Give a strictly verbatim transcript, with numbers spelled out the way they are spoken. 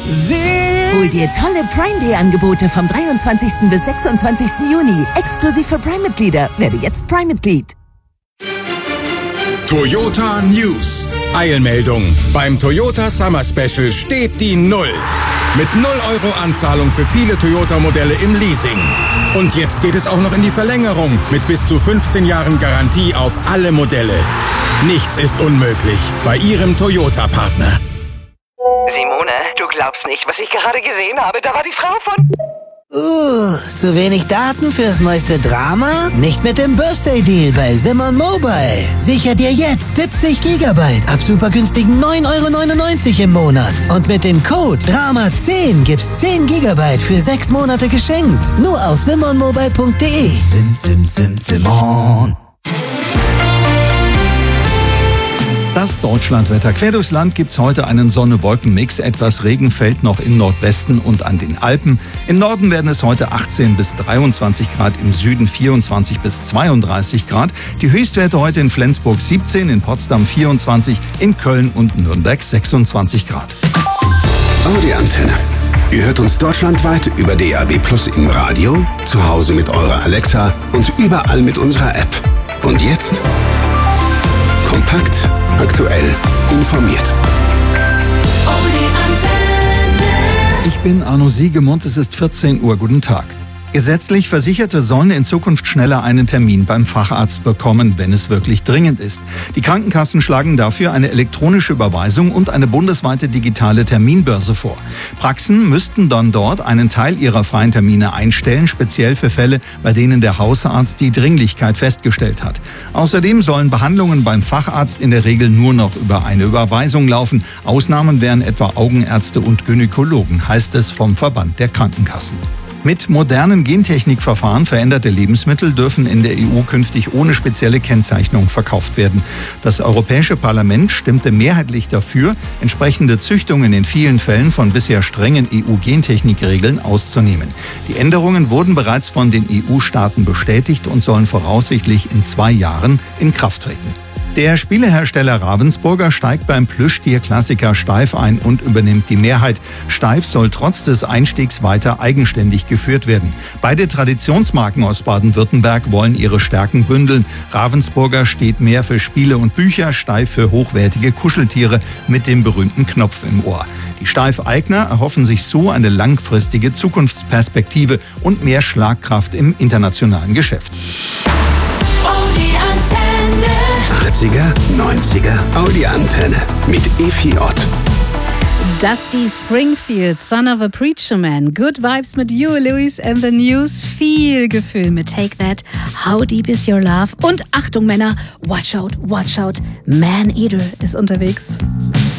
Hol dir tolle Prime Day Angebote vom dreiundzwanzigsten bis sechsundzwanzigsten Juni. Exklusiv für Prime-Mitglieder. Werde jetzt Prime-Mitglied. Toyota News. Eilmeldung. Beim Toyota Summer Special steht die Null. Mit null Euro Anzahlung für viele Toyota-Modelle im Leasing. Und jetzt geht es auch noch in die Verlängerung mit bis zu fünfzehn Jahren Garantie auf alle Modelle. Nichts ist unmöglich bei Ihrem Toyota-Partner. Simone, du glaubst nicht, was ich gerade gesehen habe. Da war die Frau von... Uh, zu wenig Daten fürs neueste Drama? Nicht mit dem Birthday Deal bei Simon Mobile. Sicher dir jetzt siebzig Gigabyte ab super günstigen neun Euro neunundneunzig im Monat. Und mit dem Code Drama zehn gibt's zehn Gigabyte für sechs Monate geschenkt. Nur auf simon mobile punkt de. Sim, sim, sim, Simon. Das Deutschlandwetter. Quer durchs Land gibt's heute einen Sonne-Wolken-Mix. Etwas Regen fällt noch im Nordwesten und an den Alpen. Im Norden werden es heute achtzehn bis dreiundzwanzig Grad, im Süden vierundzwanzig bis zweiunddreißig Grad. Die Höchstwerte heute in Flensburg siebzehn, in Potsdam vierundzwanzig, in Köln und Nürnberg sechsundzwanzig Grad. Audi Antenne. Ihr hört uns deutschlandweit über D A B Plus im Radio, zu Hause mit eurer Alexa und überall mit unserer App. Und jetzt kompakt, aktuell, informiert. Ich bin Arno Siegemund, es ist vierzehn Uhr. Guten Tag. Gesetzlich Versicherte sollen in Zukunft schneller einen Termin beim Facharzt bekommen, wenn es wirklich dringend ist. Die Krankenkassen schlagen dafür eine elektronische Überweisung und eine bundesweite digitale Terminbörse vor. Praxen müssten dann dort einen Teil ihrer freien Termine einstellen, speziell für Fälle, bei denen der Hausarzt die Dringlichkeit festgestellt hat. Außerdem sollen Behandlungen beim Facharzt in der Regel nur noch über eine Überweisung laufen. Ausnahmen wären etwa Augenärzte und Gynäkologen, heißt es vom Verband der Krankenkassen. Mit modernen Gentechnikverfahren veränderte Lebensmittel dürfen in der E U künftig ohne spezielle Kennzeichnung verkauft werden. Das Europäische Parlament stimmte mehrheitlich dafür, entsprechende Züchtungen in vielen Fällen von bisher strengen E U-Gentechnikregeln auszunehmen. Die Änderungen wurden bereits von den E U-Staaten bestätigt und sollen voraussichtlich in zwei Jahren in Kraft treten. Der Spielehersteller Ravensburger steigt beim Plüschtier-Klassiker Steiff ein und übernimmt die Mehrheit. Steiff soll trotz des Einstiegs weiter eigenständig geführt werden. Beide Traditionsmarken aus Baden-Württemberg wollen ihre Stärken bündeln. Ravensburger steht mehr für Spiele und Bücher, Steiff für hochwertige Kuscheltiere mit dem berühmten Knopf im Ohr. Die Steiff-Eigner erhoffen sich so eine langfristige Zukunftsperspektive und mehr Schlagkraft im internationalen Geschäft. achtziger, neunziger Audi Antenne mit Effi Ott. Dusty Springfield, Son of a Preacher Man, Good Vibes mit You, Louis and the News, viel Gefühl mit Take That, How Deep Is Your Love und Achtung Männer, Watch Out, Watch Out, Man Eater ist unterwegs.